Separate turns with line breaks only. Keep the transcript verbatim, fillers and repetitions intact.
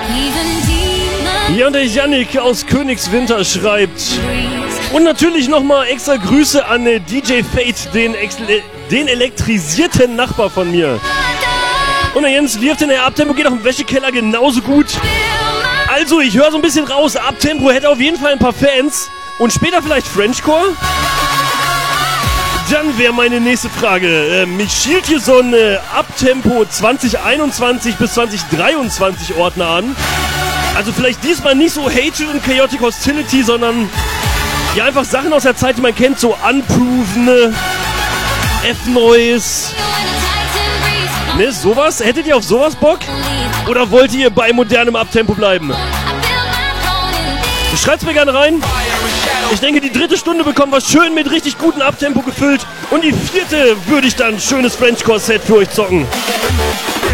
Ja, und der Yannick aus Königswinter schreibt. Und natürlich nochmal extra Grüße an äh, D J Fate, den, den elektrisierten Nachbar von mir. Und der Jens wirft den Abtempo, geht auf den Wäschekeller genauso gut. Also, ich höre so ein bisschen raus, Abtempo hätte auf jeden Fall ein paar Fans. Und später vielleicht Frenchcore? Dann wäre meine nächste Frage. Äh, mich schielt hier so ein äh, Abtempo zwanzig einundzwanzig bis zwanzig dreiundzwanzig Ordner an. Also vielleicht diesmal nicht so Hatred und Chaotic Hostility, sondern ja einfach Sachen aus der Zeit, die man kennt, so Unproven, F-Noise. Ne, sowas? Hättet ihr auf sowas Bock? Oder wollt ihr bei modernem Abtempo bleiben? Schreibt's mir gerne rein. Ich denke, die dritte Stunde bekommen wir schön mit richtig gutem Abtempo gefüllt. Und die vierte würde ich dann schönes Frenchcore-Set für euch zocken.